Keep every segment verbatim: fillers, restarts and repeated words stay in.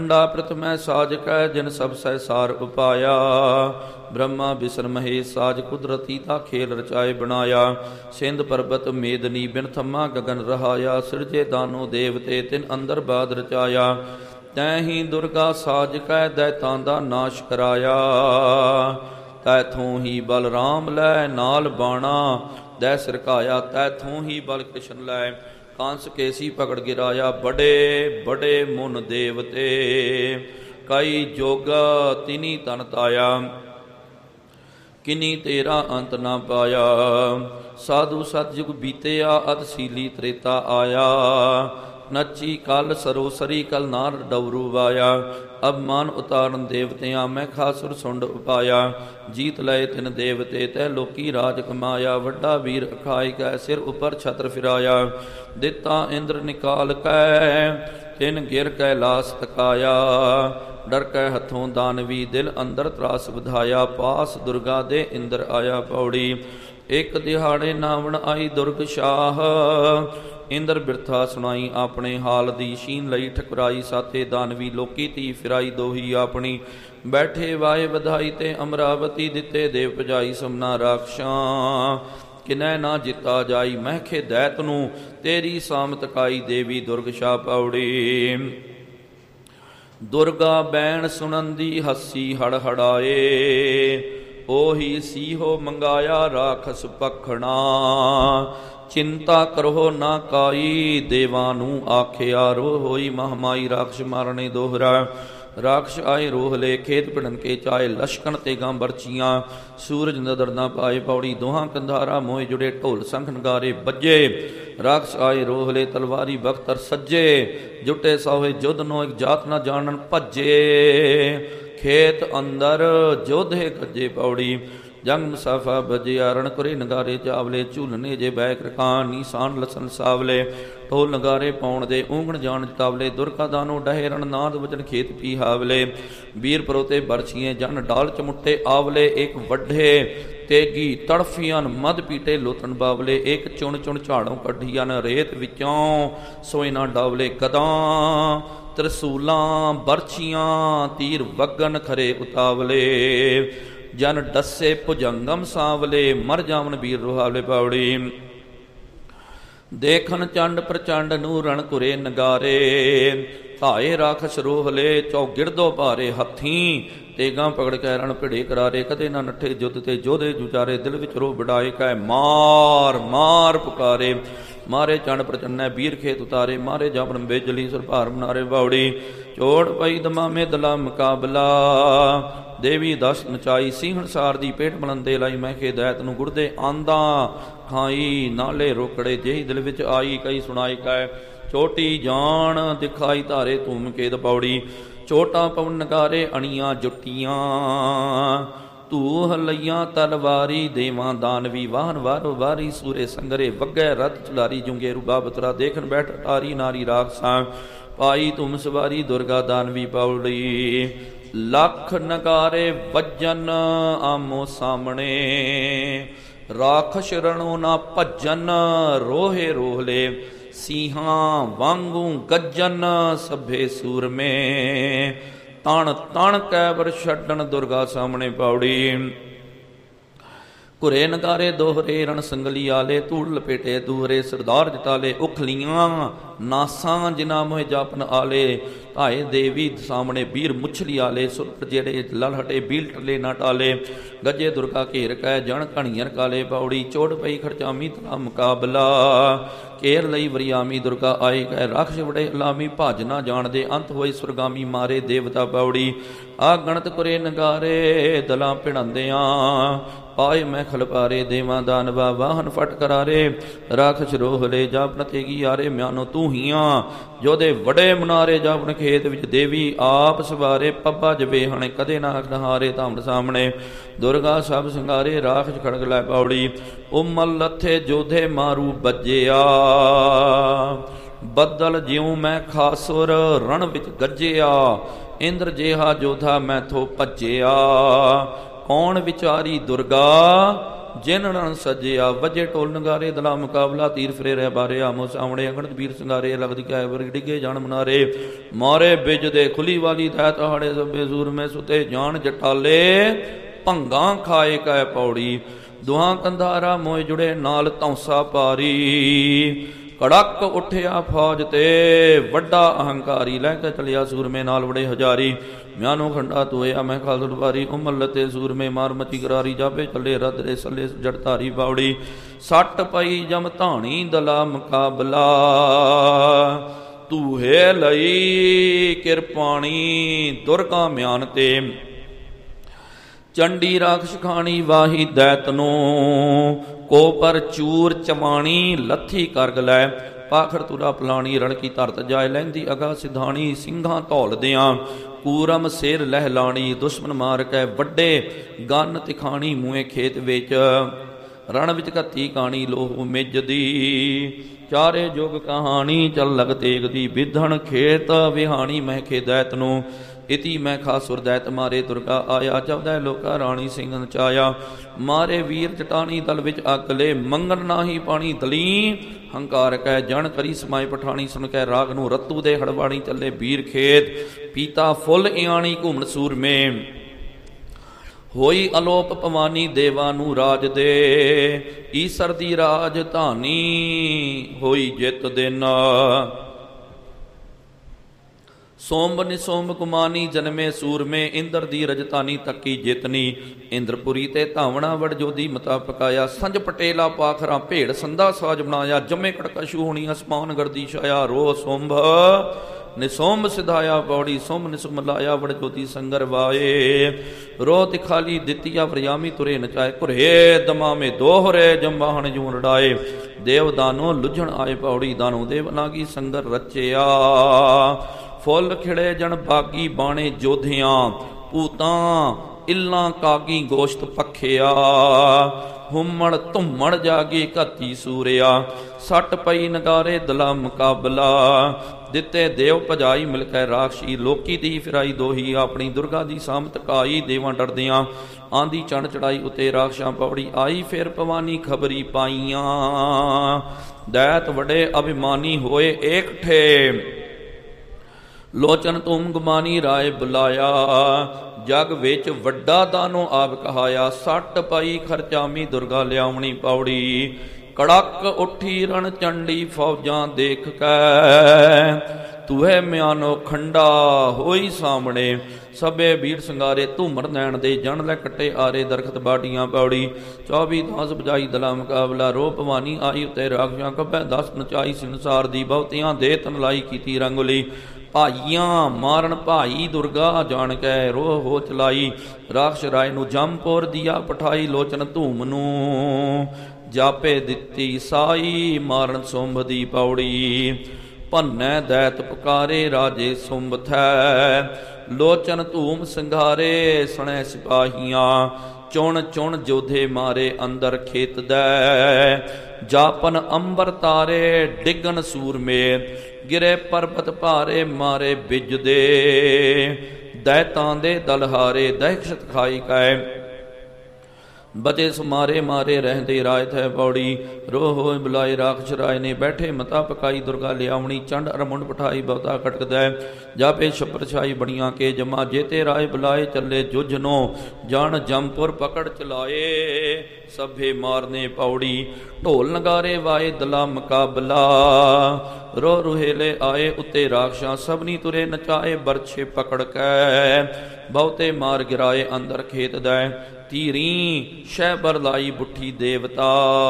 ਖੰਡਾ ਪ੍ਰਥਮੈ ਸਾਜ ਕੈ ਜਿਨ ਸਭ ਸਹਿ ਸਾਰ ਉਪਾਇਆ। ਬ੍ਰਹਮਾ ਬਿਸਨ ਮਹੇਸ਼ ਸਾਜ ਕੁਦਰਤੀ ਦਾ ਖੇਲ ਰਚਾਏ ਬਣਾਇਆ। ਸਿੰਧ ਪਰਬਤ ਮੇਦਨੀ ਬਿਨ ਥੰਮਾ ਗਗਨ ਰਹਾਇਆ। ਸਿਰਜੇ ਦਾਨੋ ਦੇਵਤੇ ਤਿਨ ਅੰਦਰ ਬਾਦ ਰਚਾਇਆ। ਤੈ ਹੀ ਦੁਰਗਾ ਸਾਜ ਕੈ ਦੈਤਾਂ ਦਾ ਨਾਸ਼ ਕਰਾਇਆ। ਤੈਥੋਂ ਹੀ ਬਲ ਰਾਮ ਲੈ ਨਾਲ ਬਾਣਾ ਦੈ ਸਿਰਕਾਇਆ। ਤੈਥੋਂ ਹੀ ਬਲ ਕ੍ਰਿਸ਼ਨ ਲੈ ਕਾਂਸ ਕੇਸੀ ਪਕੜ ਗਿਰਾਇਆ। ਬੜੇ ਬੜੇ ਮੁਨ ਦੇਵਤੇ ਕਈ ਜੋਗ ਤਿਨੀ ਤਨ ਤਾਇਆ। ਕਿਨੀ ਤੇਰਾ ਅੰਤ ਨਾ ਪਾਇਆ। ਸਾਧੂ ਸਤਜੁਗ ਬੀਤਿਆ ਅਤਸ਼ੀਲੀ ਤ੍ਰੇਤਾ ਆਇਆ। ਨੱਚੀ ਕਲ ਸਰੋਸਰੀ ਕਲ ਨਾਰ ਡਵਰੂ ਵਾਇਆ। ਅਬ ਮਾਨ ਉਤਾਰਨ ਦੇਵਤਿਆਂ ਮੈਂ ਖਾਸੁਰ ਸੁੰਡ ਉਪਾਇਆ। ਜੀਤ ਲਏ ਤਿਨ ਦੇਵਤੇ ਤੈ ਲੋਕੀ ਰਾਜ ਕਮਾਇਆ। ਵੱਡਾ ਵੀਰ ਅਖਾਈ ਕੈ ਸਿਰ ਉਪਰ ਛਤਰ ਫਿਰਾਇਆ। ਦਿੱਤਾ ਇੰਦਰ ਨਿਕਾਲ ਕੈ ਤਿਨ ਗਿਰ ਕੈਲਾਸ ਤਕਾਇਆ। ਡਰ ਕੈ ਹੱਥੋਂ ਦਾਨਵੀ ਦਿਲ ਅੰਦਰ ਤਰਾਸ ਵਧਾਇਆ। ਪਾਸ ਦੁਰਗਾ ਦੇ ਇੰਦਰ ਆਇਆ ਪੌੜੀ। ਇੱਕ ਦਿਹਾੜੇ ਨਾਵਣ ਆਈ ਦੁਰਗ ਸ਼ਾਹ। ਇੰਦਰ ਬਿਰਥਾ ਸੁਣਾਈ ਆਪਣੇ ਹਾਲ ਦੀ। ਸ਼ੀਨ ਲਈ ਠਕਰਾਈ ਸਾਥੇ ਦਾਨਵੀ ਲੋਕੀ ਧੀ ਫਿਰਾਈ ਦੋਹੀ ਆਪਣੀ। ਬੈਠੇ ਵਾਏ ਵਧਾਈ ਤੇ ਅਮਰਾਵਤੀ ਦਿੱਤੇ ਦੇਵ ਭਜਾਈ। ਸਮਨਾ ਰਾਖਸ਼ਾਂ ਕਿਨੈ ਨਾ ਜਿੱਤਾ ਜਾਈ। ਮਹਿਖੇ ਦੈਤ ਨੂੰ ਤੇਰੀ ਸਾਮਤ ਕਾਈ। ਦੇਵੀ ਦੁਰਗ ਸ਼ਾਹ ਪੌੜੀ। ਦੁਰਗਾ ਬੈਣ ਸੁਣੰਦੀ ਹੱਸੀ ਹੜ ਹੜਾਏ। ਉਹੀ ਸੀਹੋ ਮੰਗਾਇਆ ਰਾਖਸ ਪਖਣਾ। ਚਿੰਤਾ ਕਰੋ ਨਾ ਕਾਈ ਦੇਵਾਂ ਨੂੰ ਆਖਿਆ। ਰੋਹ ਹੋਈ ਮਹਮਾਈ ਰਾਖਸ਼ ਮਾਰਨੇ ਦੋਹਰਾ। ਰਾਖਸ਼ ਆਏ ਰੋਹ ਲੈ ਖੇਤ ਭਿੜਨ ਕੇ ਚਾਏ। ਲਸ਼ਕਣ ਤੇ ਗਾਂ ਬਰਚੀਆਂ ਸੂਰਜ ਨਦਰ ਨਾ ਪਾਏ। ਪੌੜੀ ਦੋਹਾਂ ਕੰਧਾਰਾ ਮੋਏ ਜੁੜੇ ਢੋਲ ਸੰਖ ਨਗਾਰੇ ਬੱਜੇ। ਰਾਖਸ਼ ਆਏ ਰੋਹ ਲੈ ਤਲਵਾਰੀ ਬਖਤਰ ਸੱਜੇ। ਜੁਟੇ ਸੋਹੇ ਜੁਧ ਨੋ ਇੱਕ ਜਾਤ ਨਾ ਜਾਣਨ ਭੱਜੇ। ਖੇਤ ਅੰਦਰ ਜੋਧੇ ਗੱਜੇ। ਪੌੜੀ ਜੰਗ ਮੁਸਾਫਾ ਬਜਿਆ। ਰਣ ਕੁਰੇ ਨਗਾਰੇ ਚਾਵਲੇ। ਝੂਲਨੇ ਜੇ ਬੈਕ ਰਕਾਨ ਨੀਸਾਨ ਲਸਨ ਸਾਵਲੇ। ਢੋਲ ਨਗਾਰੇ ਪਾਉਣ ਦੇ ਉਂਗਣ ਜਾਣ ਜਤਾਵਲੇ। ਦੁਰਗਾ ਦਾਨੋ ਡਹੇ ਰਣ ਨਾਦ ਵਜਨ ਖੇਤ ਪੀ ਹਾਵਲੇ। ਵੀਰ ਪਰੋਤੇ ਬਰਛੀਏ ਜਨ ਡਾਲ ਚਮੁੱਟੇ ਆਵਲੇ। ਇੱਕ ਵੱਡੇ ਤੇਗੀ ਤੜਫੀਆਂ ਮਦ ਪੀਟੇ ਲੋਤਨ ਬਾਵਲੇ। ਇੱਕ ਚੁਣ ਚੁਣ ਝਾੜੋਂ ਕੱਢੀਆਂ ਰੇਤ ਵਿੱਚੋਂ ਸੋਏ ਨਾ ਡਾਵਲੇ। ਗਦਾਂ ਤਰਸੂਲਾਂ ਬਰਛੀਆਂ ਤੀਰ ਵਗਨ ਖਰੇ ਉਤਾਵਲੇ। ਜਨ ਡੱਸੇ ਭੁਜੰਗਮ ਸਾਵਲੇ। ਮਰ ਜਾਵਨ ਵੀਰ ਰੁਹਾਵਲੇ। ਪੌੜੀ ਦੇਖਨ ਚੰਡ ਪ੍ਰਚੰਡ ਨੂੰ ਰਣ ਕੁਰੇ ਨਗਾਰੇ। ਧਾਏ ਰਾਖਸ਼ ਰੋਹਲੇ ਚੌ ਗਿਰਦੋ ਭਾਰੇ ਹੱਥੀਂ। ਤੇਗਾਂ ਪਕੜ ਕੇ ਰਣ ਭਿੜੇ ਕਰਾਰੇ। ਕਦੇ ਨਾ ਨੱਠੇ ਜੁੱਧ ਤੇ ਜੋਧੇ ਜੁਚਾਰੇ। ਦਿਲ ਵਿੱਚ ਰੋਹ ਵਡਾਏ ਕੈ ਮਾਰ ਮਾਰ ਪੁਕਾਰੇ। ਮਾਰੇ ਚੰਡ ਪ੍ਰਚੰਨੈ ਵੀਰ ਖੇਤ ਉਤਾਰੇ। ਮਾਰੇ ਜਾਵਨ ਬੇਜਲੀ ਸੁਰਭਾਰ ਮਨਾਰੇ। ਬਾਉੜੀ ਚੋੜ ਪਈ ਦਮਾਮੇ ਦਲਾ ਮੁਕਾਬਲਾ। ਦੇਵੀ ਦਸ ਨਚਾਈ ਸਿੰਘਣ ਸਾਰ ਦੀ ਪੇਟ ਬਲੰਦੇ ਲਾਈ। ਮਹਿਖੇ ਦੈਤ ਨੂੰ ਗੁੜਦੇ ਆਂਦਾ ਖਾਈ। ਨਾਲੇ ਰੋਕੜੇ ਜਿਹੀ ਦਿਲ ਵਿੱਚ ਆਈ। ਕਈ ਸੁਣਾਈ ਕੈ ਛੋਟੀ ਜਾਣ ਦਿਖਾਈ ਧਾਰੇ ਧੂਮ ਕੇਦ। ਪੌੜੀ ਚੋਟਾਂ ਪਵਨ ਨਗਾਰੇ ਅਣੀਆਂ ਜੁੱਟੀਆਂ। ਧੂ ਹਲਈਆਂ ਤਲਵਾਰੀ ਦੇਵਾਂ ਦਾਨਵੀ। ਵਾਹਨ ਵਾਰੋ ਵਾਰੀ ਸੂਰੇ ਸੰਗਰੇ। ਵੱਗੈ ਰਥ ਚਲਾਰੀ ਜੁੰਗੇ ਰੁਬਾ ਬਤਰਾ। ਦੇਖਣ ਬੈਠ ਟਾਰੀ ਨਾਰੀ ਰਾਖਸਾਂ। ਪਾਈ ਧੂਮ ਸਵਾਰੀ ਦੁਰਗਾ ਦਾਨਵੀ। ਪੌੜੀ ਲੱਖ ਨਗਾਰੇ ਵੱਜਨ ਆਮੋ ਸਾਹਮਣੇ। ਰਾਖਸ਼ ਰਣੋ ਨਾ ਭੱਜਨ ਰੋਹੇ ਰੋਹਲੇ। ਸਿੰਘਾਂ ਵਾਂਗੂ ਗੱਜਨ ਸਭੇ ਸੂਰਮੇ। ਤਣ ਤਣ ਕੈਬਰ ਛੱਡਣ ਦੁਰਗਾ ਸਾਹਮਣੇ। ਪੌੜੀ ਘੁਰੇ ਨਗਾਰੇ ਦੋਹਰੇ ਰਣ ਸੰਗਲੀ ਆਲੇ। ਧੂੜ ਲਪੇਟੇ ਦੂਹਰੇ ਸਰਦਾਰ ਜਟਾਲੇ। ਉਖਲੀਆਂ ਨਾਸਾਂ ਜਿਨਾ ਮੋਹਿ ਜਾਪਨ ਆਲੇ। ਧਾਏ ਦੇਵੀ ਸਾਹਮਣੇ ਵੀਰ ਮੁੱਛਲੀ ਆਲੇ। ਸੁਰਤ ਜਿਹੜੇ ਲਲ ਹਟੇ ਬੀਲ ਟਲੇ ਨਾ ਟਾਲੇ। ਗੱਜੇ ਦੁਰਗਾ ਘੇਰ ਕੈ ਜਣ ਘਣੀਆਂ ਕਾਲੇ। ਪੌੜੀ ਚੋੜ ਪਈ ਖਰਚਾਮੀ ਤਲਾ ਮੁਕਾਬਲਾ। ਘੇਰ ਲਈ ਵਰਿਆਮੀ ਦੁਰਗਾ ਆਈ ਕੈ ਰਾਖਸ਼ ਵੜੇ ਅਲਾਮੀ। ਭੱਜ ਨਾ ਜਾਣਦੇ ਅੰਤ ਹੋਈ ਸੁਰਗਾਮੀ ਮਾਰੇ ਦੇਵਤਾ। ਪੌੜੀ ਆ ਗਣਤ ਕੁਰੇ ਨਗਾਰੇ ਦਲਾਂ ਭਿੜੰਦਿਆਂ। ਪਾਏ ਮੈਂ ਖਲਪਾਰੇ ਦੇਵਾਂ ਦਾਨਵਾ। ਵਾਹਨ ਫਟ ਕਰਾਰੇ ਰਾਖਸ਼ ਰੋਹਲੇ। ਜਾਪਨ ਤੇਗੀ ਆਰੇ ਮਿਆਨੋ ਤੂੰ ਹੀਆਂ। ਜੋਦੇ ਵੜੇ ਮਨਾਰੇ ਜਾਪਨ ਖੇਤ ਵਿੱਚ ਦੇਵੀ ਆਪ ਸਵਾਰੇ। ਪੱਬਾ ਜਵੇ ਹਣੇ ਕਦੇ ਨਾ ਹਾਰੇ ਧਾਮਣ ਸਾਹਮਣੇ। ਦੁਰਗਾ ਸਭ ਸਿੰਗਾਰੇ ਰਾਖਸ਼ ਖੜਗ ਲੈ। ਪੌੜੀ ਉਮਲ ਲੱਥੇ ਜੋਧੇ ਮਾਰੂ ਬੱਜਿਆ। ਬੱਦਲ ਜਿਉ ਮੈਂ ਖਾਸੁਰ ਰਣ ਵਿੱਚ ਗੱਜਿਆ। ਇੰਦਰ ਜਿਹਾ ਜੋਧਾ ਮੈਥੋਂ ਭੱਜਿਆ। ਕੌਣ ਵਿਚਾਰੀ ਦੁਰਗਾ ਜਿਨ ਰਣ ਸਜਿਆ। ਵਜੇ ਢੋਲ ਨਗਾਰੇ ਦਲਾ ਮੁਕਾਬਲਾ, ਤੀਰ ਫਿਰੇ ਰਹਿ ਬਾਰੇ ਆਮੋ ਸਾਹਮਣੇ। ਅਗਣਤ ਵੀਰ ਸੰਗਾਰੇ ਲਗਦ ਕੈ ਵਰ ਡਿਗੇ ਜਾਣ ਮਨਾਰੇ। ਮਾਰੇ ਬਿਜ ਦੇ ਖੁਲੀ ਵਾਲੀ ਤੈ ਤਹਾੜੇ ਸਭੇ ਸੂਰਮੇ ਸੁਤੇ। ਜਾਣ ਜਟਾਲੇ ਭੰਗਾਂ ਖਾਏ ਕੈ ਪੌੜੀ। ਦੁਹਾਂ ਕੰਧਾਰਾ ਮੋਏ ਜੁੜੇ ਨਾਲ ਧੌਂਸਾ ਪਾਰੀ। ਕੜਕ ਉੱਠਿਆ ਫੌਜ ਤੇ ਵੱਡਾ ਅਹੰਕਾਰੀ। ਲੈ ਕੇ ਚਲਿਆ ਸੂਰਮੇ ਨਾਲ ਬੜੇ ਹਜ਼ਾਰੀ। ਮਿਆਨੋ ਖੰਡਾ ਤੋਇਆ ਮੈਂ ਖਾਲਦ ਵਾਰੀ। ਉਮਰ ਲਤੇ ਸੂਰਮੇ ਮਾਰ ਮਚੀ ਕਰਾਰੀ। ਜਾਪੇ ਚੱਲੇ ਰੱਦ ਦੇ ਸੱਲੇ ਜੜ ਧਾਰੀ ਬਾਵੜੀ। ਸੱਟ ਪਈ ਜਮ ਧਾਣੀ ਦਲਾ ਮੁਕਾਬਲਾ। ਤੂਹੇ ਲਈ ਕਿਰਪਾਣੀ ਦੁਰਗਾ ਮਿਆਨ ਤੇ। ਚੰਡੀ ਰਾਖਸ਼ ਖਾਣੀ ਵਾਹੀ ਦੈਤ ਨੂੰ। ਕੋ ਪਰ ਚੂਰ ਚਵਾਣੀ ਲੱਥੀ ਕਰਗ ਲੈ। ਪਾਖੜ ਤੁਰਾ ਪਲਾਣੀ ਰਣ ਕੀ ਧਰਤ ਜਾਏ। ਲਹਿੰਦੀ ਅਗਾ ਸਿਧਾਣੀ ਸਿੰਘਾਂ ਧੌਲਦਿਆਂ। ਕੂਰਮ ਸਿਰ ਲਹਿਲਾਣੀ ਦੁਸ਼ਮਨ ਮਾਰ ਕੇ ਵੱਡੇ। ਗੰਨ ਤਿਖਾਣੀ ਮੂਹੇ ਖੇਤ ਵਿੱਚ। ਰਣ ਵਿੱਚ ਘੱਤੀ ਕਾਣੀ ਲੋਹ ਮਿੱਜਦੀ। ਚਾਰੇ ਜੁਗ ਕਹਾਣੀ ਚੱਲ ਲਗ ਤੇਗ ਦੀ। ਵਿਧਣ ਖੇਤ ਵਿਹਾਣੀ ਮਹਿ ਖੇਦੈਤ ਨੂੰ। ਇਤੀ ਮੈਂ ਖਾਸੁਰ ਦੈਤ ਮਾਰੇ ਦੁਰਗਾ ਆਇਆ। ਜਬਦੈ ਲੋਕਾ ਰਾਣੀ ਸਿੰਘ ਨਚਾਇਆ। ਮਾਰੇ ਵੀਰ ਚਟਾਣੀ ਦਲ ਵਿੱਚ ਅਗਲੇ। ਮੰਗਣ ਨਾਹੀ ਪਾਣੀ ਦਲੀ। ਹੰਕਾਰ ਕੈ ਜਣ ਕਰੀ ਸਮਾਏ ਪਠਾਣੀ। ਸੁਣ ਕੈ ਰਾਗ ਨੂੰ ਰਤੂ ਦੇ ਹੜਵਾਣੀ। ਚੱਲੇ ਵੀਰ ਖੇਤ ਪੀਤਾ ਫੁੱਲ ਇਆਣੀ ਘੁੰਮਣ ਸੂਰਮੇ। ਹੋਈ ਅਲੋਪ ਭਵਾਨੀ ਦੇਵਾ ਨੂੰ ਰਾਜ ਦੇ। ਈਸਰ ਦੀ ਰਾਜਧਾਨੀ ਹੋਈ ਜਿੱਤ ਦਿਨ। ਸੋਂਬ ਨਿਸੋਂਬ ਕੁਮਾਨੀ ਜਨਮੇ ਸੂਰਮੇ। ਇੰਦਰ ਦੀ ਰਜਤਾਨੀ ਤੱਕੀ ਜਿਤਨੀ। ਇੰਦਰਪੁਰੀ ਤੇ ਧਾਵਣਾ ਵੜ ਜੋਦੀ ਮਤਾ ਪਕਾਇਆ। ਸੰਜ ਪਟੇਲਾ ਪਾਖਰਾ ਭੇੜ ਸੰਧਾ ਸਾਜ ਬਣਾਇਆ। ਜੰਮੇ ਕੜਕਸ਼ੂ ਹੋਣੀ ਅਸਮਾਨ ਗਰਦੀ ਛਾਇਆ। ਰੋ ਸੋਂਭ ਨਿਸੋਂਭ ਸਿਧਾਇਆ ਪੌੜੀ। ਸੋਂਭ ਨਿਸੁੰਭ ਲਾਇਆ ਵੜ ਜੋਤੀ ਸੰਗਰ ਵਾਏ। ਰੋ ਤਿਖਾਲੀ ਦਿੱਤੀਆ ਵਰਿਆਮੀ ਤੁਰੇ ਨਚਾਏ। ਘੁਰੇ ਦਮਾਮੇ ਦੋਹਰੇ ਜੰਬਾਹਣ ਜੂਨ ਰੜਾਏ। ਦੇਵ ਦਾਨੋ ਲੁਝਣ ਆਏ ਪੌੜੀ। ਦਾਨੋ ਦੇਵ ਨਾਗੀ ਸੰਗਰ ਰਚਿਆ। ਫੁੱਲ ਖਿੜੇ ਜਣ ਬਾਗੀ ਬਾਣੇ ਜੋਧਿਆਂ। ਭੂਤਾਂ ਇੱਲਾਂ ਕਾਗੀ ਗੋਸ਼ਤ ਪੱਖਿਆ। ਹੁਮੜ ਧੁੰਮੜ ਜਾਗੀ ਘਾਤੀ ਸੂਰਿਆ। ਸੱਟ ਪਈ ਨਗਾਰੇ ਦਲਾ ਮੁਕਾਬਲਾ। ਦਿੱਤੇ ਦੇਵ ਭਜਾਈ ਮਿਲ ਕੇ ਰਾਖਸ਼ੀ। ਲੋਕੀ ਦੀ ਫਿਰਾਈ ਦੋਹੀ। ਆਪਣੀ ਦੁਰਗਾ ਦੀ ਸਾਮਤ ਕਾਈ। ਦੇਵਾਂ ਡਰਦਿਆਂ ਆਂਦੀ ਚੜ ਚੜਾਈ ਉਤੇ ਰਾਖਸ਼ਾਂ ਪੌੜੀ। ਆਈ ਫਿਰ ਭਵਾਨੀ ਖਬਰੀ ਪਾਈਆਂ। ਦੈਤ ਵੱਡੇ ਅਭਿਮਾਨੀ ਹੋਏ ਏਕਠੇ। ਲੋਚਨ ਤੁਮ ਗੁਮਾਨੀ ਰਾਏ ਬੁਲਾਇਆ। ਜਗ ਵਿੱਚ ਵੱਡਾ ਦਾਨੋ ਆਪ ਕਹਾਇਆ। ਸੱਟ ਪਾਈ ਖਰਚਾਮੀ ਦੁਰਗਾ ਲਿਆਵਣੀ ਪੌੜੀ। ਕੜਕ ਉੱਠੀ ਰਣ ਚੰਡੀ ਫੌਜਾਂ ਦੇਖ ਕੈ। ਤੂਹੇ ਮਿਆਨੋ ਖੰਡਾ ਹੋਈ ਸਾਹਮਣੇ। ਸਭੇ ਵੀਰ ਸੰਗਾਰੇ ਧੂਮਰ ਨੈਣ ਦੇ। ਜਣ ਲੈ ਕੱਟੇ ਆਰੇ ਦਰਖਤ ਬਾਡੀਆਂ ਪੌੜੀ। ਚੌਬੀ ਦਾਸ ਬਜਾਈ ਦਲਾ ਮੁਕਾਬਲਾ। ਰੋ ਭਵਾਨੀ ਆਈ ਉਤੇ ਰਾਖਸ਼ਾਂ ਕੱਭੈ। ਦਸ ਨਚਾਈ ਸੰਸਾਰ ਦੀ। ਬਹੁਤਿਆਂ ਦੇ ਤਨਲਾਈ ਕੀਤੀ ਰੰਗੋਲੀ। ਭਾਈਆਂ ਮਾਰਨ ਭਾਈ ਦੁਰਗਾ ਜਾਣ ਕੇ। ਰੋਹ ਹੋ ਚਲਾਈ ਰਾਖਸ਼ ਰਾਏ ਨੂੰ। ਜੰਮਪੁਰ ਦੀਆ ਪਠਾਈ ਲੋਚਨ ਧੂਮ ਨੂੰ। ਜਾਪੇ ਦਿੱਤੀ ਸਾਈ ਮਾਰਨ ਸੁੰਭ ਦੀ ਪੌੜੀ। ਭੰਨੈ ਦੈਤ ਪੁਕਾਰੇ ਰਾਜੇ ਸੁੰਭ ਥੈ। ਲੋਚਨ ਧੂਮ ਸੰਘਾਰੇ ਸਣੇ ਸਿਪਾਹੀਆਂ। ਚੁਣ ਚੁਣ ਜੋਧੇ ਮਾਰੇ ਅੰਦਰ ਖੇਤ ਦੈ। ਜਾਪਨ ਅੰਬਰ ਤਾਰੇ ਡਿੱਗਣ ਸੂਰਮੇ। ਗਿਰੇ ਪਰਬਤ ਭਾਰੇ ਮਾਰੇ ਬਿਜ ਦੇ। ਦੈਤਾਂ ਦੇ ਦਲ ਹਾਰੇ ਦਹਿਸ਼ਤ ਖਾਈ ਕੈ। ਬਚੇ ਸੁਮਾਰੇ ਮਾਰੇ ਰਹਿੰਦੇ ਰਾਏ ਥੈ ਪੌੜੀ। ਰੋ ਹੋਏ ਬੁਲਾਏ ਰਾਖਸ਼ ਰਾਏ ਨੇ। ਬੈਠੇ ਮਤਾ ਪਕਾਈ ਦੁਰਗਾ ਲਿਆਵਣੀ। ਚੰਡ ਅਰਮੁੰਡ ਪਠਾਈ ਬਹੁਤਾ ਖਟਕਦੈ। ਜਾਪੇ ਛੱਪਰ ਛਾਈ ਬੜੀਆਂ ਕੇ ਜਮਾ। ਜੇਤੇ ਰਾਏ ਬੁਲਾਏ ਚੱਲੇ ਜੁਝ ਨੋ। ਜਾਣ ਜੰਮਪੁਰ ਪਕੜ ਚਲਾਏ। ਸਭੇ ਮਾਰਨੇ ਪੌੜੀ। ਢੋਲ ਨਗਾਰੇ ਵਾਏ ਦਲਾ ਮੁਕਾਬਲਾ। ਰੋ ਰੁਹੇਲੇ ਆਏ ਉਤੇ ਰਾਖਸ਼ਾਂ। ਸਭਨੀ ਤੁਰੇ ਨਚਾਏ ਬਰਛੇ ਪਕੜ ਕੈ। ਬਹੁਤੇ ਮਾਰ ਗਿਰਾਏ ਅੰਦਰ ਖੇਤ ਦੈ। ਤੀਰੀ ਸ਼ਹਿਬਰ ਲਾਈ ਬੁੱਠੀ ਦੇਵਤਾ।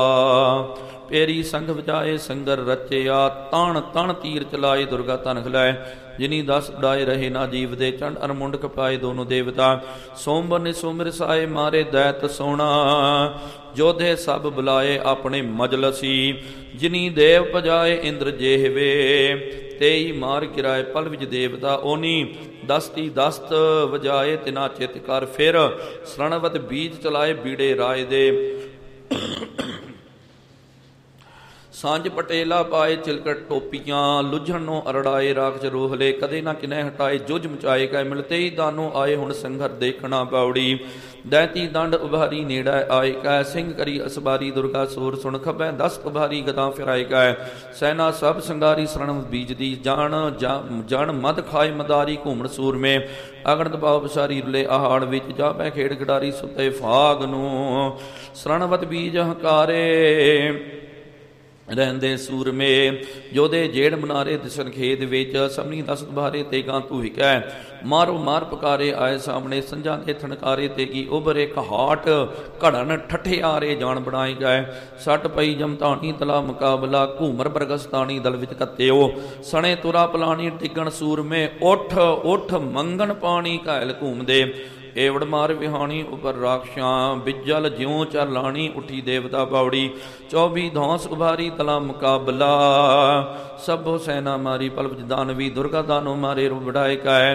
ਪੇਰੀ ਸੰਗ ਵਜਾਏ ਸੰਗਰ ਰਚਿਆ। ਤਣ ਤਣ ਤੀਰ ਚਲਾਏ ਦੁਰਗਾ ਧਨ ਖਿਲਾਏ। ਜਿਨੀ ਦਸ ਉਡਾਏ ਰਹੇ ਨਾ ਜੀਵ ਦੇ। ਚੰਡ ਅਰਮੁੰਡ ਕਪਾਏ ਦੋਨੋਂ ਦੇਵਤਾ। ਸੋਮਬਰ ਨਿਸੁਮਰ ਸਾਏ ਮਾਰੇ ਦੈਤ ਸੋਣਾ। ਜੋਧੇ ਸਭ ਬੁਲਾਏ ਆਪਣੇ ਮਜਲਸੀ। ਜਿਨੀ ਦੇਵ ਭਜਾਏ ਇੰਦਰ ਜੇਹਵੇ। ਤੇਈ ਮਾਰ ਗਿਰਾਏ ਪਲ ਵਿੱਚ ਦੇਵਤਾ। ਓਨੀ ਦਸਤੀ ਦਸਤ ਵਜਾਏ ਤਿਨਾ ਚਿਤ ਕਰ। ਫਿਰ ਸਰਣਵਤ ਬੀਜ ਚਲਾਏ ਬੀੜੇ ਰਾਏ ਦੇ। ਸਾਂਝ ਪਟੇਲਾ ਪਾਏ ਚਿਲਕਟ ਟੋਪੀਆਂ, ਲੁਝਣੋਂ ਅਰੜਾਏ ਰਾਖਸ਼ ਰੋਹਲੇ, ਕਦੇ ਨਾ ਕਿਨੈ ਹਟਾਏ ਜੁਝ ਮਚਾਏ ਕੈ, ਮਿਲਤੇ ਹੀ ਦਾਨੋਂ ਆਏ ਹੁਣ ਸੰਘਰ ਦੇਖਣਾ ਪਾਉੜੀ, ਦੈਤੀ ਦੰਡ ਉਭਾਰੀ ਨੇੜਾ ਆਏ ਕੈ, ਸਿੰਘ ਕਰੀ ਅਸਬਾਰੀ ਦੁਰਗਾ ਸੂਰ ਸੁਣ ਖਬੈ, ਦਸ ਉਭਾਰੀ ਗਦਾ ਫਿਰਾਏ ਕੈ, ਸੈਨਾ ਸਭ ਸੰਗਾਰੀ ਸਰਣ ਬੀਜਦੀ, ਜਾਣ ਜਣ ਮਦ ਖਾਏ ਮਦਾਰੀ ਘੂਮਣ ਸੂਰਮੇ, ਅਗਣ ਦਬਾਉ ਬਸਾਰੀ ਰੁਲੇ ਆਹਾੜ ਵਿੱਚ, ਜਾ ਪੈ ਖੇਡ ਖਿਡਾਰੀ ਸੁੱਤੇ ਫਾਗ ਨੂੰ, ਸਰਣਵਤ ਬੀਜ ਹੰਕਾਰੇ ਰਹਿੰਦੇ ਸੂਰਮੇ, ਜੋਧੇ ਜੇੜ ਮਨਾਰੇ ਦਿਸਣ ਖੇਤ ਵਿੱਚ, ਸਭਨੀ ਦਸ ਦੁਬਾਰੇ ਤੇਗਾਂ ਧੂਇਕੈ, ਮਾਰੋ ਮਾਰ ਪਕਾਰੇ ਆਏ ਸਾਹਮਣੇ, ਸੰਜਾਂ ਦੇ ਥਣਕਾਰੇ ਤੇਗੀ ਉਭਰੇ ਕਹਾਟ, ਘੜਨ ਠਠਿਆਰੇ ਜਾਣ ਬਣਾਏ ਗਏ, ਸੱਟ ਪਈ ਜਮਤਾਣੀ ਤਲਾ ਮੁਕਾਬਲਾ, ਘੂਮਰ ਬਰਗਸਤਾਣੀ ਦਲ ਵਿੱਚ ਕੱਤਿਓ, ਸਣੇ ਤੁਰਾ ਪਲਾਣੀ ਟਿਕਣ ਸੂਰਮੇ, ਉੱਠ ਉੱਠ ਮੰਗਣ ਪਾਣੀ ਘਾਇਲ ਘੂਮਦੇ, ਏਵੜ ਮਾਰ ਵਿਹਾਣੀ ਉਪਰ ਰਾਖਸ਼ਾਂ, ਬਿਜਲ ਜਿਉਂ ਚਰ ਲਾਣੀ ਉੱਠੀ ਦੇਵਤਾ ਪਾਉੜੀ, ਚੌਬੀ ਧੌਂਸ ਉਭਾਰੀ ਤਲਾ ਮੁਕਾਬਲਾ, ਸਭੋ ਸੈਨਾ ਮਾਰੀ ਪਲਵ ਦਾਨਵੀ, ਦੁਰਗਾ ਦਾਨੋ ਮਾਰੇ ਰੂ ਵਡਾਏ ਕੈ,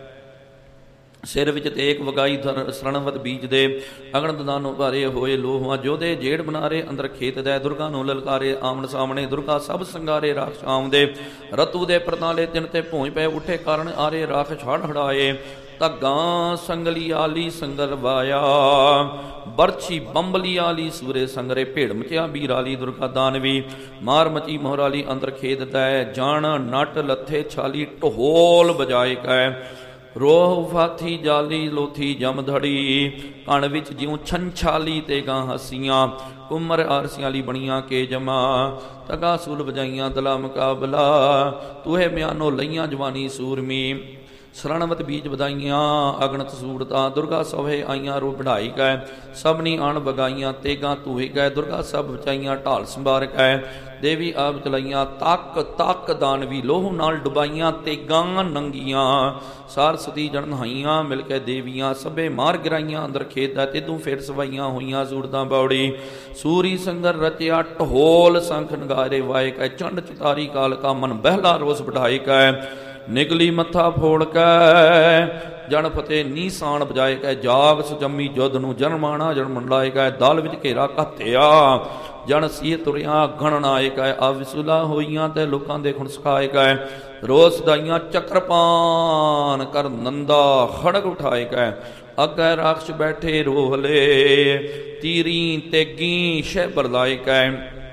ਸਿਰ ਵਿੱਚ ਤੇਕ ਵਗਾਈ ਸਰਣਵਤ ਬੀਜ ਦੇ, ਅਗਣ ਦਾਨੋ ਭਾਰੇ ਹੋਏ ਲੋਹਾਂ, ਜੋਧੇ ਜੇੜ ਬਨਾਰੇ ਅੰਦਰ ਖੇਤ ਦੇ, ਦੁਰਗਾ ਨੂੰ ਲਲਕਾਰੇ ਆਮਣ ਸਾਹਮਣੇ, ਦੁਰਗਾ ਸਭ ਸੰਗਾਰੇ ਰਾਖਸ਼ ਆਉਂਦੇ, ਰਤੂ ਦੇ ਪ੍ਰਤਾਲੇ ਤਿੰਨ ਤੇ ਭੂੰਜ ਪਏ ਉੱਠੇ, ਕਾਰਨ ਆਰੇ ਰਾਖਸ਼ ਹੜ ਹੜਾਏ, ਧੱਗਾਂ ਸੰਗਲੀ ਆਲੀ ਸੰਗਰ ਵਾਇਆ, ਬਰਛੀ ਬੰਬਲੀ ਆਲੀ ਸੂਰੇ ਸੰਗਰੇ, ਭੇੜ ਮਚਿਆ ਬੀਰ ਆਲੀ ਦੁਰਗਾ ਦਾਨਵੀ, ਮਾਰ ਮਚੀ ਮੋਹਰਾਲੀ ਅੰਦਰ ਖੇਤ ਦੈ, ਜਾਣ ਨਟ ਲੱਥੇ ਛਾਲੀ ਢੋਲ ਬਜਾਏ ਕੈ, ਰੋਹ ਫਾਥੀ ਜਾਲੀ ਲੋਥੀ ਜਮ ਧੜੀ, ਕਣ ਵਿੱਚ ਜਿਉਂ ਛੰਛਾਲੀ ਤੇ ਗਾਂ ਹਸੀਆਂ, ਕੁਮਰ ਆਰਸੀਆਂ ਲਈ ਬਣੀਆਂ ਕੇ ਜਮਾ, ਤਗਾ ਸੂਲ ਵਜਾਈਆਂ ਦਲਾ ਮੁਕਾਬਲਾ, ਤੂਹੇ ਮਿਆਨੋ ਲਈਆਂ ਜਵਾਨੀ ਸੂਰਮੀ, ਸਰਣਵਤ ਬੀਜ ਵਧਾਈਆਂ ਅਗਣਤ ਸੂਰਤਾਂ, ਦੁਰਗਾ ਸੋਹੇ ਆਈਆਂ ਰੂ ਵਢਾਈ ਕੈ, ਸਭਨੀ ਆਣ ਬਗਾਈਆਂ ਤੇਗਾਂ ਧੂਹੀ ਕੈ, ਦੁਰਗਾ ਸਭ ਬਚਾਈਆਂ ਢਾਲ ਸੰਭਾਰ ਕੈ, ਦੇਵੀ ਆਪ ਚਲਾਈਆਂ ਤੱਕ ਤੱਕ ਦਾਨਵੀ, ਲੋਹ ਨਾਲ ਡੁਬਾਈਆਂ ਤੇਗਾਂ ਨੰਗੀਆਂ, ਸਾਰਸਤੀ ਜਣ ਨਹਾਈਆਂ ਮਿਲ ਕੇ ਦੇਵੀਆਂ, ਸਭੇ ਮਾਰ ਗਿਰਾਈਆਂ ਅੰਦਰ ਖੇਤ ਦਾ, ਤਿੱਦੂ ਫੇਰ ਸਵਾਈਆਂ ਹੋਈਆਂ ਸੂਰਤਾਂ ਬਾਉੜੀ, ਸੂਰੀ ਸੰਗਰ ਰਚਿਆ ਢੋਲ ਸੰਖ ਨਗਾਰੇ ਵਾਏ ਕੈ, ਚੰਡ ਚਤਾਰੀ ਕਾਲ ਕਾ ਮਨ ਬਹਿਲਾ ਰੋਸ ਵਢਾਏ ਕੈ, ਨਿਕਲੀ ਮੱਥਾ ਫੋੜ ਕੈ, ਜਨ ਫਤਿਹ ਨੀਸਾਨ ਬਜਾਏ ਕੈ, ਜਾਗ ਸੁਜੰਮੀ ਜੁੱਧ ਨੂੰ ਜਨਮਾਣਾ ਜਨ ਮੰਡਲਾਏ ਕੈ, ਦਲ ਵਿੱਚ ਘੇਰਾ ਘੱਤਿਆ, ਜਨ ਸੀਹ ਤੁਰਿਆ ਗਣਨ ਆਏ ਕੈ, ਆ ਵਿਸੁਲਾ ਹੋਈਆਂ ਤੇ ਲੋਕਾਂ ਦੇ ਖੁਣ ਸਿਖਾਏ ਕੈ, ਰੋਸ ਦਾਈਆਂ ਚੱਕਰਪਾਨ ਕਰ ਨੰਦਾ ਖੜਗ ਉਠਾਏ ਕੈ, ਅੱਗੇ ਰਾਖਸ਼ ਬੈਠੇ ਰੋਹਲੇ, ਤੀਰੀ ਤੇਗੀ ਸ਼ਹਿਬਰ ਲਾਏ ਕੈ,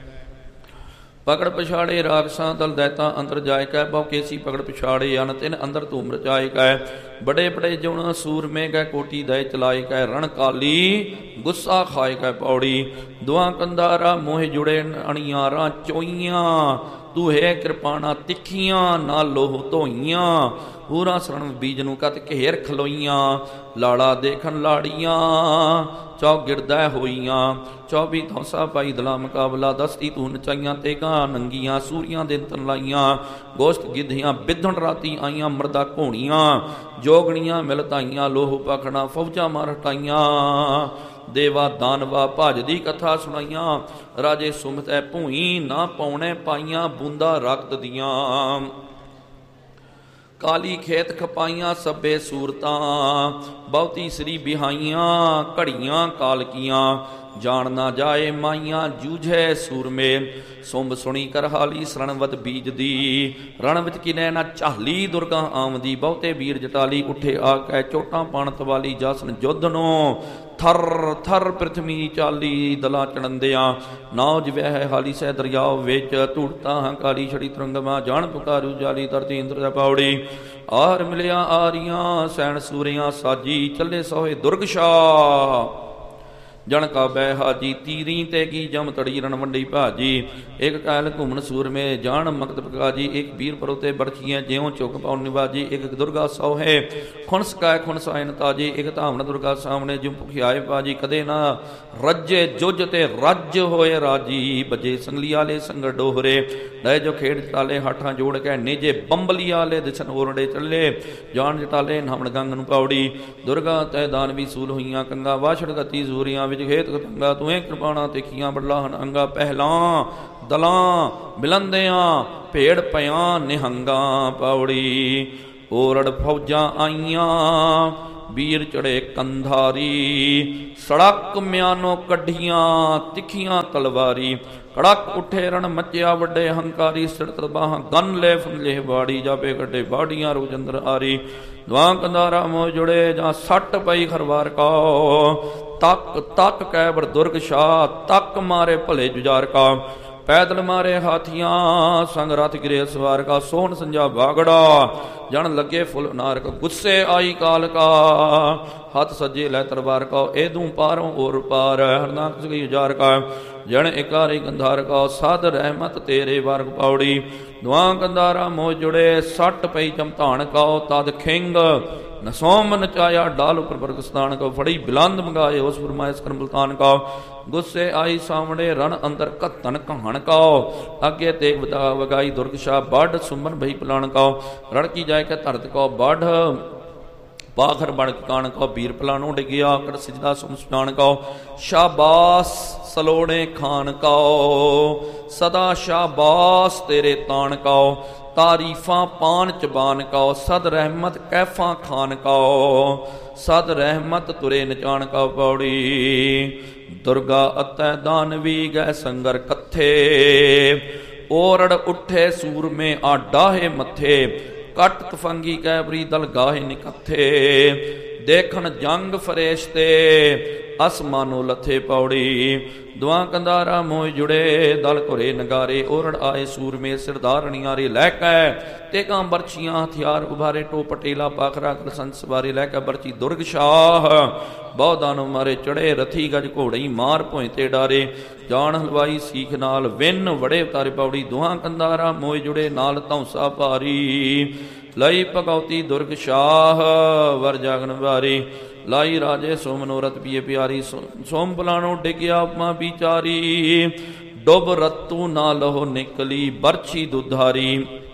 ਪਕੜ ਪਛਾੜੇ ਰਾਖਸਾਂ ਦਲ ਦੈਤਾ ਅੰਦਰ ਜਾਏ ਕੈ, ਬਹੁ ਕੇਸੀ ਪਕੜ ਪਛਾੜੇ ਅਨ ਤਿੰਨ ਅੰਦਰ ਧੂਮ ਰਚਾਏ ਕੈ, ਬੜੇ ਬੜੇ ਜੁਣ ਸੂਰਮੇ ਗੈ ਕੋਟੀ ਦੈ ਚਲਾਏ ਕੈ, ਰਣ ਕਾਲੀ ਗੁੱਸਾ ਖਾਏ ਕੈ ਪੌੜੀ, ਦੁਆ ਕੰਦਾਰਾ ਮੋਹ ਜੁੜੇ ਅਣਿਆਰਾਂ ਚੋਈਆਂ, ਤੂਹੇ ਕਿਰਪਾਣਾ ਤਿੱਖੀਆਂ ਨਾਲ ਲੋਹ ਧੋਈਆਂ, ਪੂਰਾ ਸਰਣ ਬੀਜ ਨੂੰ ਕਤ ਘੇਰ ਖਲੋਈਆਂ, ਲਾੜਾ ਦੇਖਣ ਲਾੜੀਆਂ ਚੌ ਗਿਰਦੈ ਹੋਈਆਂ, ਚੌਬੀ ਧੌਂਸਾ ਪਾਈ ਦਲਾ ਮੁਕਾਬਲਾ, ਦਸਤੀ ਤੂੰ ਨਚਾਈਆਂ ਤੇਗਾਂ ਨੰਗੀਆਂ, ਸੂਰੀਆਂ ਦੇ ਤਨ ਲਾਈਆਂ, ਗੋਸ਼ਤ ਗਿੱਧੀਆਂ ਬਿੱਧਣ ਰਾਤੀ ਆਈਆਂ, ਮਰਦਾ ਘੋਣੀਆਂ ਜੋਗਣੀਆਂ ਮਿਲ ਧਾਈਆਂ, ਲੋਹ ਪਖਣਾ ਫੌਜਾਂ ਮਾਰ ਹਟਾਈਆਂ, ਦੇਵਾ ਦਾਨਵਾ ਭਜ ਦੀ ਕਥਾ ਸੁਣਾਈਆਂ, ਰਾਜੇ ਸੁਮਤੈ ਭੂਈ ਨਾ ਪਾਉਣੇ ਪਾਈਆਂ, ਬੂੰਦਾ ਰਕਤ ਦੀਆਂ ਕਾਲੀ ਖੇਤ ਖਪਾਈਆਂ, ਸਭੇ ਸੂਰਤਾਂ ਬਹੁਤੀ ਸ੍ਰੀ ਬਿਹਾਈਆਂ, ਘੜੀਆਂ ਕਾਲਕੀਆਂ ਜਾਣ ਨਾ ਜਾਏ ਮਾਈਆਂ, ਜੂਝੇ ਸੂਰਮੇ ਸੁੰਭ ਸੁਣੀ ਕਰਹਾਲੀ, ਸਰਣਵਤ ਬੀਜ ਦੀ ਰਣ ਵਿੱਚ ਕਿਨੈ ਨਾ ਝਾਲੀ, ਦੁਰਗਾ ਆਮਦੀ ਬਹੁਤੇ ਵੀਰ ਜਟਾਲੀ, ਉੱਠੇ ਆ ਕੈ ਚੋਟਾਂ ਪਾਣ ਤਵਾਲੀ, ਜਾਸਨ ਜੁੱਧ ਨੂੰ ਥਰ ਥਰ ਪ੍ਰਿਥਵੀ ਚਾਲੀ, ਦਲਾ ਚੜੰਦਿਆਂ ਨਾਉ ਜਿਵੈ ਹੈ ਹਾਲੀ, ਸਹਿ ਦਰਿਆਓ ਵਿੱਚ ਧੂੜਤਾ ਹੰਕਾਰੀ, ਛੜੀ ਤਰੰਗਮਾ ਜਾਣ ਪੁਕਾਰੂ ਜਾਲੀ, ਧਰਤੀ ਇੰਦਰ ਦਾ ਪਾਉੜੀ, ਆਰ ਮਿਲਿਆ ਆਰੀਆਂ ਸੈਣ ਸੂਰਿਆਂ ਸਾਜੀ, ਚੱਲੇ ਸੋਹੇ ਦੁਰਗਸ਼ਾ ਜਣ ਕਾ ਬੈ ਹਾਜੀ, ਤੀਰੀ ਤੇ ਕੀ ਜਮ ਤੜੀ ਰਣ ਵੰਡੀ ਭਾਜੀ, ਇੱਕ ਕਾਇਲ ਘੁੰਮਣ ਸੂਰਮੇ ਜਾਣ ਮਕਤ ਪਕਾਜੀ, ਇੱਕ ਵੀਰ ਪਰੋਤੇ ਬਰਛੀਆਂ ਜਿਉਂ ਚੁੱਕ ਪਾਉਣ ਨਿਵਾਜੀ, ਇੱਕ ਦੁਰਗਾ ਸੋਹੇ ਖੁਣਸ ਕਾਇ ਖੁਣਸ ਆਇਨ ਤਾਜੀ, ਇੱਕ ਧਾਵਣ ਦੁਰਗਾ ਸਾਹਮਣੇ ਜਿਉ ਭੁਖਿਆਏ ਭਾਜੀ, ਕਦੇ ਨਾ ਰੱਜੇ ਜੁੱਜ ਤੇ ਰੱਜ ਹੋਏ ਰਾਜੀ, ਬੱਜੇ ਸੰਗਲੀ ਆਲੇ ਸੰਗਰ ਡੋਹਰੇ, ਲੈ ਜੋ ਖੇਡ ਜਟਾਲੇ ਹਾਠਾਂ ਜੋੜ ਕੇ, ਨੇਜੇ ਬੰਬਲੀ ਆਲੇ ਦਿਸਨ ਓਰੜੇ ਚੱਲੇ, ਜਾਣ ਜਟਾਲੇ ਨਾਮਣ ਗੰਗ ਨੂੰ ਪਾਉੜੀ, ਦੁਰਗਾ ਤੈ ਦਾਨਵੀ ਸੂਲ ਹੋਈਆਂ ਕੰਗਾ, ਵਾਛੜ ਗਤੀ ਜ਼ੂਰੀਆਂ ਵਿੱਚ ਖੇਤ ਕਤੰਗਾ, ਤੂੰ ਕਿਰਪਾਣਾ ਤਿੱਖੀਆਂ ਬੜਲਾਹਨ ਅੰਗਾ, ਪਹਿਲਾਂ ਦਲਾਂ ਮਿਲੰਦਿਆਂ ਭੇੜ ਪਿਆਂ ਨਿਹੰਗਾ ਪਾਉੜੀ, ਓਰੜ ਫੌਜਾਂ ਆਈਆਂ ਵੀਰ ਚੜੇ ਕੰਧਾਰੀ। ਸੜਕ ਮਿਆਨੋ ਕੱਢੀਆਂ ਤਿੱਖੀਆਂ ਤਲਵਾਰੀ। ਕੜਕ ਉੱਠੇ ਰਣ ਮੱਚਿਆ ਵੱਡੇ ਹੰਕਾਰੀ। ਸਿਰਤ ਬਾਹਾਂ ਗਨ ਲੈ ਫੁੱਲੇ ਬਾੜੀ। ਜਾਪੇ ਕੱਢੇ ਬਾੜੀਆਂ ਰੋਜੰਦਰ ਆਰੀ। ਦੁਆ ਕੰਧਾਰਾ ਮੋਹ ਜੁੜੇ ਜਾਂ ਸੱਟ ਪਈ ਖਰਵਾਰ ਕਾ। ਤੱਕ ਤੱਕ ਕੈਬਰ ਦੁਰਗ ਸ਼ਾਹ। ਤੱਕ ਮਾਰੇ ਭਲੇ ਜੁਝਾਰ ਕਾ। ਪੈਦਲ ਮਾਰੇ ਹਾਥੀਆਂ ਸੰਗ ਰਥ ਗਿਰੇ ਸਵਾਰ ਕਾ। ਸੋਹਣ ਸੰਜਾ ਬਾਗੜਾ ਜਣ ਲੱਗੇ ਫੁੱਲ ਨਾਰਕ। ਗੁੱਸੇ ਆਈ ਕਾਲ ਕਾ ਹੱਥ ਸੱਜੇ ਲੈ ਤਰਵਾਰ ਕਾ। ਏਦੂ ਪਾਰੋਂ ਔਰ ਪਾਰ ਹਰਨਾਕ ਸਗੀ ਉਜਾਰ ਕਾ। ਜਣ ਇਕਾਰੀ ਗੰਧਾਰ ਕਾ। ਸਾਧ ਰਹਿਮਤ ਤੇਰੇ ਵਰਗ ਪਾਉੜੀ। ਦੁਆ ਕੰਧਾਰਾ ਮੋਹ ਜੁੜੇ ਸੱਟ ਪਈ ਚਮਧਾਨ ਕਾ। ਤਦ ਖਿੰਗ ਨਸੋਮ ਨਚਾਇਆ ਡਾਲ ਉਪਰ ਬਰਗਸਤਾਨ ਕਾ। ਫੜੀ ਬਿਲੰਦ ਮੰਗਾਏ ਉਸ ਫਰਮਾਇਸ ਕਰ ਮੁਲਤਾਨ ਕਾ। ਗੁੱਸੇ ਆਈ ਸਾਹਮਣੇ ਰਣ ਅੰਦਰ ਘੱਤਨ ਕਹਾਣ ਕਾ। ਅੱਗੇ ਤੇਗ ਵਦਾ ਵਗਾਈ ਦੁਰਗ ਸ਼ਾਹ। ਬਾਢ ਸੁਮਨ ਭਈ ਪਲਾਣ ਕਾ। ਰੜਕੀ ਜਾਏ ਕੇ ਧਰਤ ਕਾ। ਬਾਢ ਪਾਖਰ ਬਣ ਕਾਣ ਕਾ। ਵੀਰ ਪਲਾਣੋ ਡਿਗਿਆ ਕਰ ਸਿਜਦਾ ਸੁਮਸਟਾਨ ਕਾ। ਸ਼ਾਬਾਸ ਸਲੋਣੇ ਖਾਨ ਕਾ। ਸਦਾ ਸ਼ਾਬਾਸ ਤੇਰੇ ਤਾਣ ਕਾ। ਤਾਰੀਫਾਂ ਪਾਨ ਚਬਾਨ ਕਾ। ਸਦ ਰਹਿਮਤ ਕੈਫਾਂ ਖਾਨ ਕਾ। ਸਦ ਰਹਿਮਤ ਤੁਰੇ ਨਚਾਣ ਕਾ। ਪੌੜੀ ਦੁਰਗਾ ਅਤੈ ਦਾਨਵੀ ਗੈ ਸੰਗਰ ਕੱਥੇ। ਓਰੜ ਉੱਠੇ ਸੂਰਮੇ ਆ ਡਾਹੇ ਮੱਥੇ। ਕੱਟ ਤਫੰਗੀ ਕੈਬਰੀ ਦਲ ਗਾਹੇ ਨਿਕੱਥੇ। ਦੇਖਣ ਜੰਗ ਫਰੇਸ਼ਤੇ ਅਸਮਾਨੋ ਲੱਥੇ। ਪੌੜੀ ਦੁਆ ਕੰਧਾਰਾ ਮੋਹ ਜੁੜੇ ਦਲ ਘੁਰੇ ਨਗਾਰੇ। ਓਰੜ ਆਏ ਸੂਰਮੇ ਸਿਰਧਾਰਣੀਆਂ ਰੇ ਲੈ ਕੇ। ਤੇਗਾਂ ਬਰਛੀਆਂ ਹਥਿਆਰ ਉਭਾਰੇ। ਟੋ ਪਟੇਲਾ ਪਾਖਰਾ ਕਲਸੰਤ ਸਵਾਰੇ। ਲੈ ਕੇ ਬਰਛੀ ਦੁਰਗ ਸ਼ਾਹ ਬਹੁਦਾਂ ਨੂੰ ਮਾਰੇ। ਚੜੇ ਰਥੀ ਗਜ ਘੋੜੀ ਮਾਰ ਭੋਏ ਤੇ ਡਾਰੇ। ਜਾਣ ਹਲਵਾਈ ਸੀਖ ਨਾਲ ਵਿੰਨ ਵੜੇ ਉਤਾਰੇ। ਪੌੜੀ ਦੁਆ ਕੰਧਾਰਾ ਮੋਹ ਜੁੜੇ ਨਾਲ ਧੌਂਸਾ ਭਾਰੀ। ਲਈ ਭਗਉਤੀ ਦੁਰਗ ਸ਼ਾਹ ਵਰ ਜਾਗਨ ਵਾਰੀ। ਲਾਈ ਰਾਜੇ ਸੋ ਮਨੋਰਥ ਪੀਏ ਪਿਆਰੀ। ਸੋਮ ਪਲਾਣੋ ਡਿਗਿਆ ਉਪਮਾ ਵਿਚਾਰੀ। ਡੁੱਬ ਰਤੂ ਨਾ ਲਹੋ ਨਿਕਲੀ ਬਰਛੀ ਦੁਧਾਰੀ।